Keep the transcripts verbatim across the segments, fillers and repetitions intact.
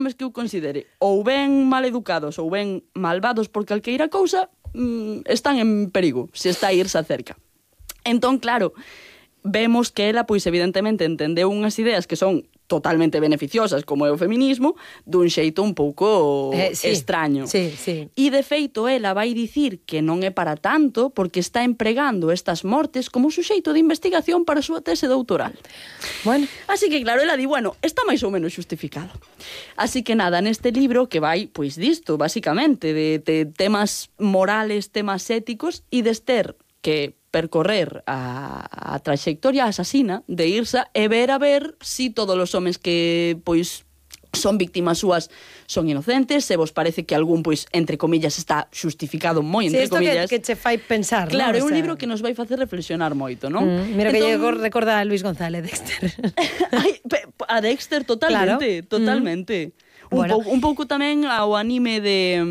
homes que eu considere ou ben mal educados ou ben malvados por calqueira cousa, mmm, están en perigo se está a irse acerca. Entón, claro, vemos que ela, pois, evidentemente, entendeu unhas ideas que son totalmente beneficiosas, como é o feminismo, dun xeito un pouco eh, sí, extraño. Sí, sí. E, de feito, ela vai dicir que non é para tanto porque está empregando estas mortes como suxeito de investigación para a súa tese doutoral. Bueno. Así que, claro, ela di, bueno, está máis ou menos xustificado. Así que, nada, neste libro que vai, pois, disto, basicamente, de, de temas morales, temas éticos, e de Esther, que percorrer a, a trayectoria asasina de Irsa e ver a ver si todos os homes que, pois, son víctimas súas son inocentes, se vos parece que algún, pois, entre comillas, está xustificado moi entre sí, comillas. Que, que che fai pensar, claro, ¿no? é un o sea... libro que nos vai facer reflexionar moito, non? Mm, mira entón... que lle recorda a Luis González, Dexter. Ay, a Dexter, totalmente, claro. totalmente. Mm. Un, bueno. pouco, un pouco tamén ao anime de,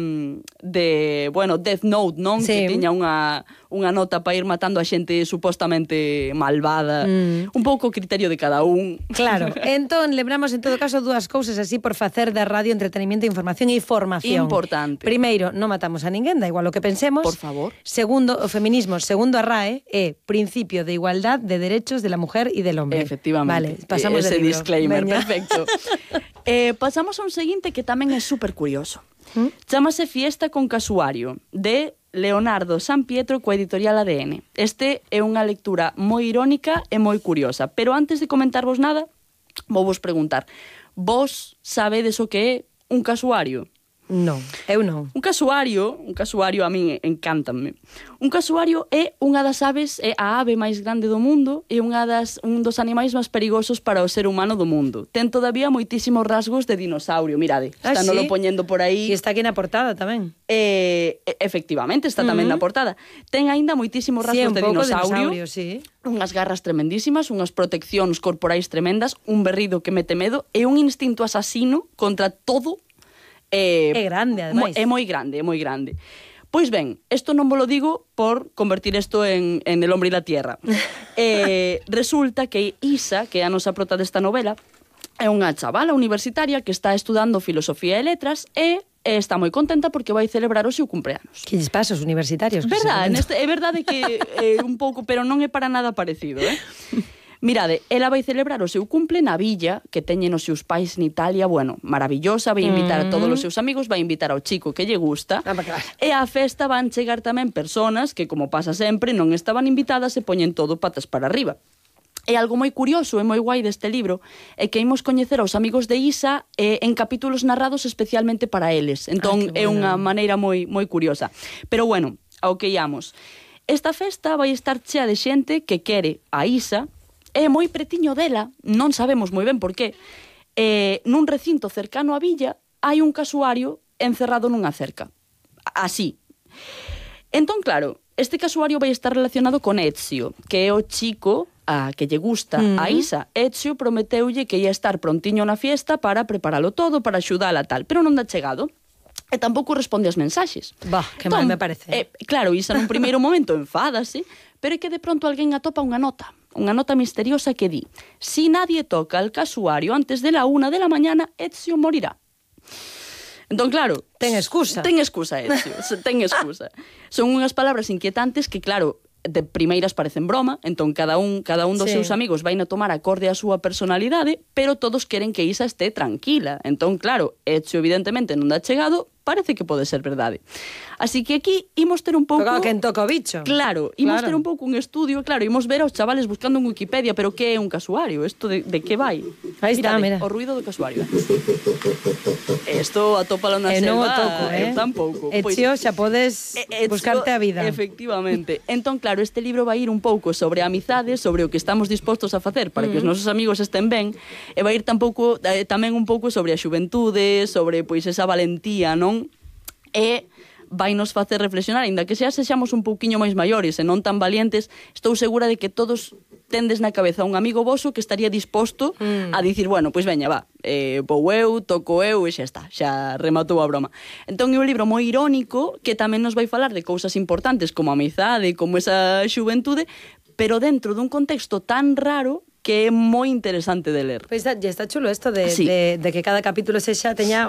de bueno, Death Note, non? Sí. Que tiña unha, unha nota para ir matando a xente supostamente malvada. Mm. Un pouco o criterio de cada un. Claro. Entón, lembramos en todo caso dúas cousas así por facer da radio entretenimiento, información e formación. Importante. Primeiro, non matamos a ninguén, da igual o que pensemos. Por favor. Segundo, o feminismo, segundo a R A E, é principio de igualdad de derechos de la mujer e del hombre. Efectivamente. Vale, pasamos ese de libro. Disclaimer, Veña. Perfecto. eh, pasamos a un seguinte que tamén é super curioso. ¿Mm? Chámase Fiesta con Casuario, de Leonardo San Pietro coa editorial A D N. Este é unha lectura moi irónica e moi curiosa, pero antes de comentarvos nada, vou vos preguntar, vos sabedes o que é un casuario? Non, eu non. Un casuario, un casuario a min encántame. Un casuario é unha das aves, é a ave máis grande do mundo e unha das un dos animais máis perigosos para o ser humano do mundo. Ten todavía moitísimos rasgos de dinosaurio, mirade. Ah, está nolo sí? poñendo por aí. E está aquí na portada tamén. Eh, efectivamente, está tamén uh -huh. na portada. Ten aínda moitísimos rasgos sí, de dinosaurio. dinosaurio sí. Unhas garras tremendísimas, unhas proteccións corporais tremendas, un berrido que mete medo e un instinto asasino contra todo. Eh, é grande, ademais. É moi grande, é moi grande. Pois ben, isto non vos lo digo por convertir isto en, en El hombre e la tierra. eh, resulta que Isa, que é a nosa prota desta novela, é unha chavala universitaria que está estudando filosofía e letras e e está moi contenta porque vai celebrar o seu cumpleanos. Que lles pasa aos universitarios? Verdad, neste, é verdade que é un pouco, pero non é para nada parecido, eh? Mirade, ela vai celebrar o seu cumple na villa que teñen os seus pais en Italia, bueno, maravillosa, vai invitar mm. a todos os seus amigos, vai invitar ao chico que lle gusta, ah, claro. E á festa van chegar tamén personas que, como pasa sempre, non estaban invitadas e poñen todo patas para arriba. E algo moi curioso e moi guai deste libro é que imos coñecer aos amigos de Isa eh, en capítulos narrados especialmente para eles. Entón, ah, é unha maneira moi moi curiosa. Pero bueno, ao que íamos. Esta festa vai estar chea de xente que quere a Isa, é moi pretiño dela, non sabemos moi ben por qué, eh, nun recinto cercano á villa hai un casuario encerrado nunha cerca. Así. Entón, claro, este casuario vai estar relacionado con Ezio, que é o chico a que lle gusta mm. a Isa. Ezio prometeulle que ia estar prontiño na fiesta para preparalo todo, para axudala tal, pero non dá chegado. E tampouco responde as mensaxes. Bah, que entón, mal me parece. Eh, claro, Isa nun primeiro momento enfádase, pero é que de pronto alguén atopa unha nota. Unha nota misteriosa que di: si nadie toca el casuario antes de la una de la mañana, Ezio morirá. Entón, claro... Ten excusa. Ten excusa, Ezio. ten excusa. Son unhas palabras inquietantes que, claro, de primeiras parecen broma, entón cada un cada un dos sí. seus amigos vai na tomar acorde a súa personalidade, pero todos queren que Isa este tranquila. Entón, claro, Ezio evidentemente non dá chegado, parece que pode ser verdade. Así que aquí imos ter un pouco... Pero quen toca o bicho. Claro, imos claro. ter un pouco un estudio, claro, imos ver aos chavales buscando en Wikipedia, pero que é un casuario? Isto de, de que vai? Aí está, Mirade, mira. O ruido do casuario. Isto atópalo na e selva. Non o toco, eh? Eu tampouco. Ezio, xa podes Ezio, buscarte a vida. Efectivamente. Entón, claro, este libro vai ir un pouco sobre a amizade, sobre o que estamos dispostos a facer para mm. que os nosos amigos estén ben, e vai ir tampouco, eh, tamén un pouco sobre a xuventude, sobre pois esa valentía, non? E vai nos facer reflexionar, ainda que xa sexamos un pouquiño máis maiores e non tan valientes, estou segura de que todos tendes na cabeza un amigo voso que estaría disposto mm. a dicir, bueno, pois veña, va, eh, vou eu, toco eu e xa está, xa rematou a broma. Entón é un libro moi irónico que tamén nos vai falar de cousas importantes como a amizade, como esa xuventude, pero dentro dun contexto tan raro que é moi interesante de ler. Pois pues, está chulo isto de, sí. de, de que cada capítulo sexa teña